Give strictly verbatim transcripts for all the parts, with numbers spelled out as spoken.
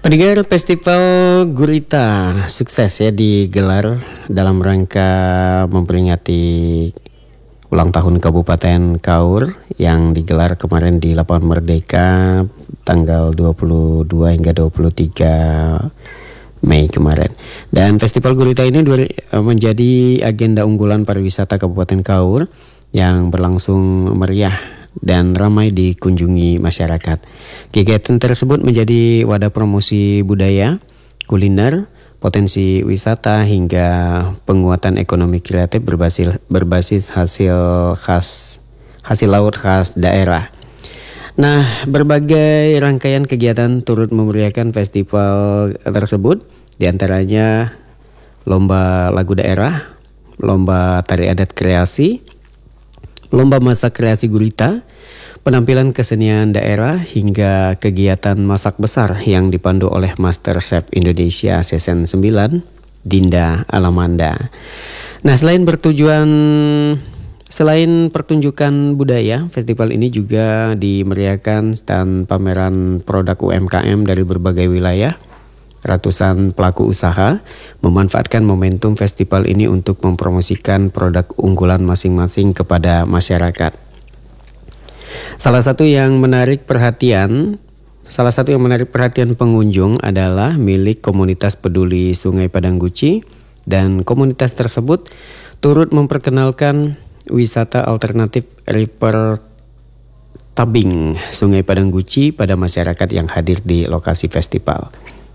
Pendengar, Festival Gurita sukses ya digelar dalam rangka memperingati ulang tahun Kabupaten Kaur yang digelar kemarin di Lapangan Merdeka tanggal dua puluh dua hingga dua puluh tiga Mei kemarin. Dan Festival Gurita ini menjadi agenda unggulan pariwisata Kabupaten Kaur yang berlangsung meriah dan ramai dikunjungi masyarakat. Kegiatan tersebut menjadi wadah promosi budaya, kuliner, potensi wisata hingga penguatan ekonomi kreatif berbasis berbasis hasil khas hasil laut khas daerah. Nah, berbagai rangkaian kegiatan turut memeriahkan festival tersebut, diantaranya lomba lagu daerah, lomba tari adat kreasi, lomba masak kreasi gurita, penampilan kesenian daerah hingga kegiatan masak besar yang dipandu oleh Master Chef Indonesia Season sembilan, Dinda Alamanda. Nah, selain bertujuan selain pertunjukan budaya, festival ini juga dimeriahkan stand pameran produk U M K M dari berbagai wilayah. Ratusan pelaku usaha memanfaatkan momentum festival ini untuk mempromosikan produk unggulan masing-masing kepada masyarakat. Salah satu yang menarik perhatian, salah satu yang menarik perhatian pengunjung adalah milik komunitas peduli Sungai Padang Guci, dan komunitas tersebut turut memperkenalkan wisata alternatif river tubing Sungai Padang Guci pada masyarakat yang hadir di lokasi festival.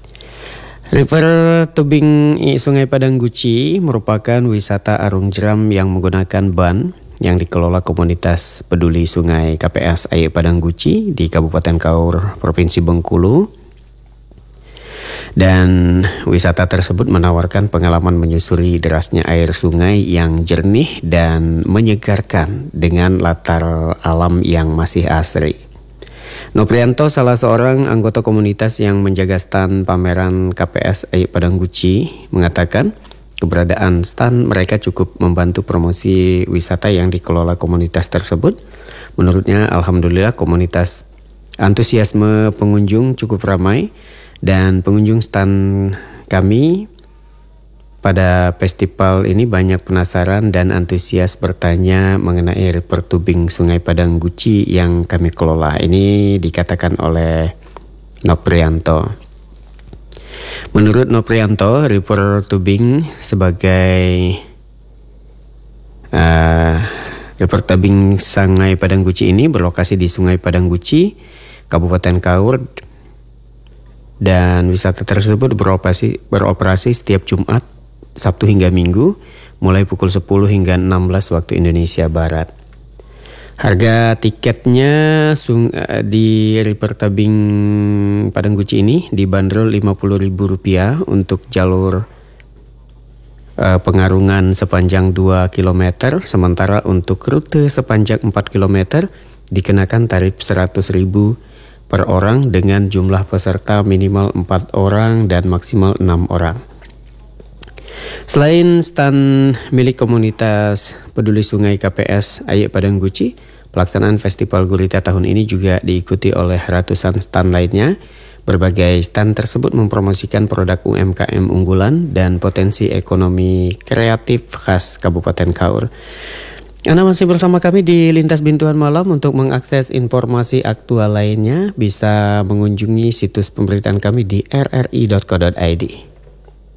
River tubing Sungai Padang Guci merupakan wisata arung jeram yang menggunakan ban yang dikelola komunitas peduli sungai K P S Aye Padang Guci di Kabupaten Kaur, Provinsi Bengkulu. Dan wisata tersebut menawarkan pengalaman menyusuri derasnya air sungai yang jernih dan menyegarkan dengan latar alam yang masih asri. Noprianto, salah seorang anggota komunitas yang menjaga stand pameran K P S Aye Padang Guci, mengatakan keberadaan stand mereka cukup membantu promosi wisata yang dikelola komunitas tersebut. Menurutnya, alhamdulillah komunitas antusiasme pengunjung cukup ramai dan pengunjung stand kami pada festival ini banyak penasaran dan antusias bertanya mengenai river tubing Sungai Padang Guci yang kami kelola. Ini dikatakan oleh Noprianto. Menurut Noprianto, river tubing sebagai uh, river tubing Sungai Padang Guci ini berlokasi di Sungai Padang Guci, Kabupaten Kaur, dan wisata tersebut beroperasi beroperasi setiap Jumat, Sabtu hingga Minggu, mulai pukul sepuluh hingga enam belas waktu Indonesia Barat. Harga tiketnya sung, di river tubing Padang Guci ini dibanderol lima puluh ribu rupiah untuk jalur uh, pengarungan sepanjang dua kilometer, sementara untuk rute sepanjang empat kilometer dikenakan tarif seratus ribu per orang dengan jumlah peserta minimal empat orang dan maksimal enam orang. Selain stand milik komunitas peduli sungai K P S Aye Padang Guci, pelaksanaan Festival Gurita tahun ini juga diikuti oleh ratusan stand lainnya. Berbagai stand tersebut mempromosikan produk U M K M unggulan dan potensi ekonomi kreatif khas Kabupaten Kaur. Anda masih bersama kami di Lintas Bintuan Malam. Untuk mengakses informasi aktual lainnya bisa mengunjungi situs pemberitaan kami di r r i dot co dot i d.